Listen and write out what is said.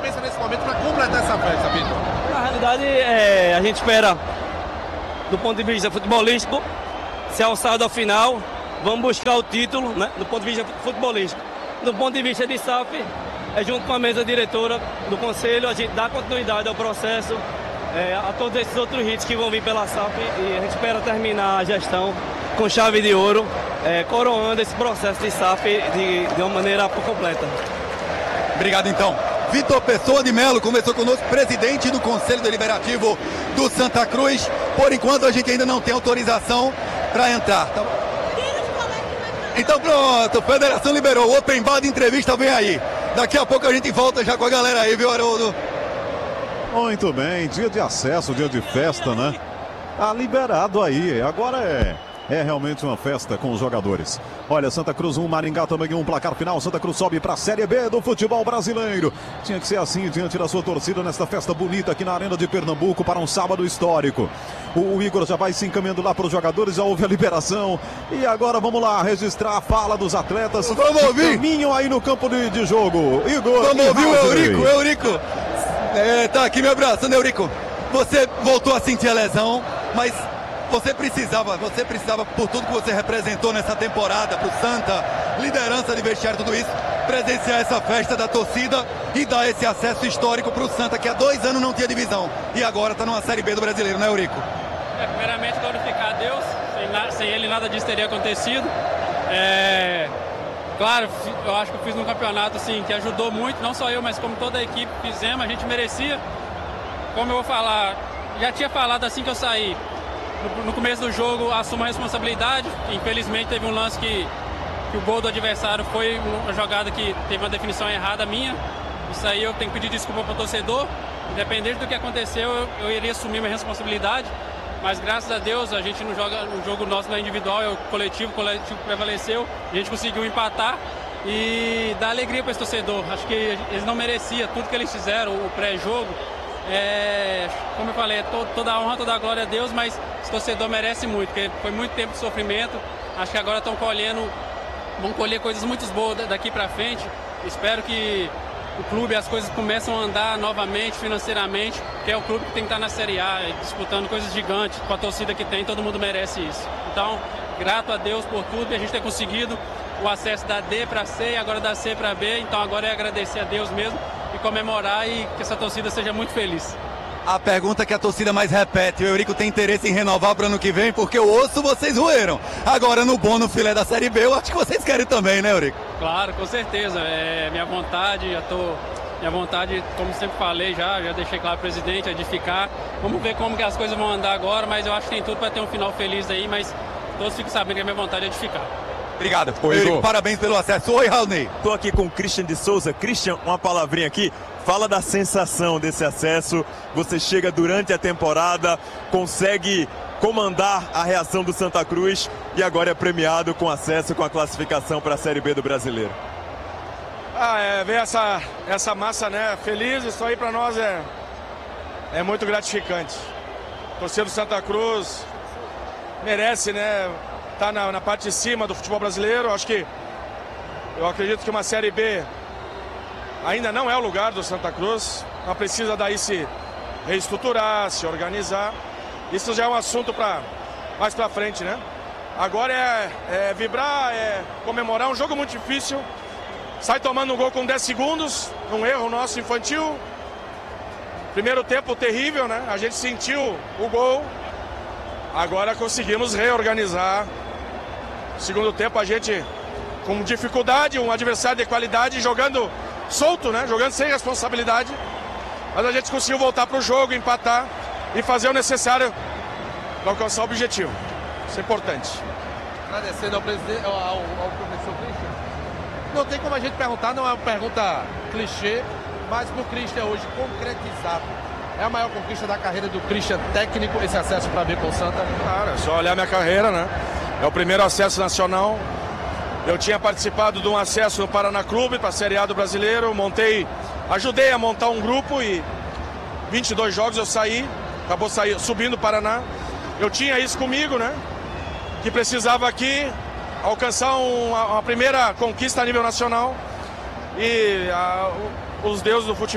pensa nesse momento para completar essa festa, Vitor? Na realidade, a gente espera, do ponto de vista futebolístico, se alçado ao final, vamos buscar o título, né, do ponto de vista futebolístico. Do ponto de vista de SAF, junto com a mesa diretora do Conselho, a gente dá continuidade ao processo, a todos esses outros hits que vão vir pela SAF, e a gente espera terminar a gestão com chave de ouro, coroando esse processo de SAF de uma maneira completa. Obrigado, então. Vitor Pessoa de Melo conversou conosco, presidente do Conselho Deliberativo do Santa Cruz. Por enquanto, a gente ainda não tem autorização para entrar. Então pronto, a Federação liberou. O Open Bar de entrevista vem aí. Daqui a pouco a gente volta já com a galera aí, viu, Haroldo? Muito bem, dia de acesso, dia de festa, né? Tá liberado aí, agora é realmente uma festa com os jogadores. Olha, Santa Cruz 1, Maringá também 1, placar final. Santa Cruz sobe para a Série B do futebol brasileiro. Tinha que ser assim diante da sua torcida nesta festa bonita aqui na Arena de Pernambuco para um sábado histórico. O Igor já vai se encaminhando lá para os jogadores, já houve a liberação. E agora vamos lá registrar a fala dos atletas. Vamos ouvir! Caminham aí no campo de jogo. Igor, vamos ouvir o Eurico. Tá aqui me abraçando, Eurico. Você voltou a sentir a lesão, mas você precisava, por tudo que você representou nessa temporada pro Santa, liderança de vestiário, tudo isso, presenciar essa festa da torcida e dar esse acesso histórico pro Santa, que há 2 anos não tinha divisão e agora tá numa Série B do Brasileiro, né, Eurico? Primeiramente, glorificar a Deus, sem ele nada disso teria acontecido. Claro, eu acho que eu fiz um campeonato assim, que ajudou muito, não só eu, mas como toda a equipe fizemos, a gente merecia. Como eu vou falar, já tinha falado assim que eu saí. No começo do jogo, assumo a responsabilidade. Infelizmente, teve um lance que o gol do adversário foi uma jogada que teve uma definição errada minha. Isso aí eu tenho que pedir desculpa para o torcedor. Independente do que aconteceu, eu iria assumir minha responsabilidade. Mas graças a Deus, a gente não joga o jogo nosso não é individual, é o coletivo prevaleceu. A gente conseguiu empatar e dar alegria para esse torcedor. Acho que eles não mereciam tudo que eles fizeram, o pré-jogo. Como eu falei, toda a honra, toda a glória a Deus, mas esse torcedor merece muito, porque foi muito tempo de sofrimento. Acho que agora vão colher coisas muito boas daqui para frente. Espero que o clube, as coisas começam a andar novamente financeiramente, que é o clube que tem que estar na Série A, disputando coisas gigantes, com a torcida que tem, todo mundo merece isso. Então, grato a Deus por tudo, e a gente ter conseguido o acesso da D para C e agora da C para B, então agora é agradecer a Deus mesmo e comemorar e que essa torcida seja muito feliz. A pergunta que a torcida mais repete, o Eurico tem interesse em renovar para o ano que vem, porque o osso vocês roeram. Agora no bom, no filé da Série B, eu acho que vocês querem também, né, Eurico? Claro, com certeza. Minha vontade, minha vontade, como sempre falei já deixei claro, presidente, é de ficar. Vamos ver como que as coisas vão andar agora, mas eu acho que tem tudo para ter um final feliz aí, mas todos ficam sabendo que a minha vontade é de ficar. Obrigado. Oi, Eurico, parabéns pelo acesso. Oi, Raulney. Estou aqui com o Christian de Souza. Christian, uma palavrinha aqui. Fala da sensação desse acesso. Você chega durante a temporada, consegue comandar a reação do Santa Cruz e agora é premiado com acesso, com a classificação para a Série B do Brasileiro. Ver essa massa, né, feliz, isso aí para nós é muito gratificante. A torcida do Santa Cruz merece, né, tá na parte de cima do futebol brasileiro. Eu acredito que uma Série B ainda não é o lugar do Santa Cruz. Ela precisa daí se reestruturar, se organizar. Isso já é um assunto mais para frente, né? Agora é vibrar, é comemorar. Um jogo muito difícil. Sai tomando um gol com 10 segundos, um erro nosso infantil. Primeiro tempo terrível, né? A gente sentiu o gol. Agora conseguimos reorganizar. Segundo tempo a gente com dificuldade, um adversário de qualidade jogando solto, né? Jogando sem responsabilidade. Mas a gente conseguiu voltar para o jogo, empatar e fazer o necessário para alcançar o objetivo. Isso é importante. Agradecendo ao professor Christian. Não tem como a gente perguntar, não é uma pergunta clichê, mas para o Christian hoje concretizado. É a maior conquista da carreira do Christian técnico, esse acesso para B com o Santa? Claro, é só olhar minha carreira, né? É o primeiro acesso nacional. Eu tinha participado de um acesso no Paraná Clube para a Série A do Brasileiro. Ajudei a montar um grupo e 22 jogos eu saí, acabou subindo o Paraná. Eu tinha isso comigo, né? Que precisava aqui alcançar uma primeira conquista a nível nacional. E os deuses do futebol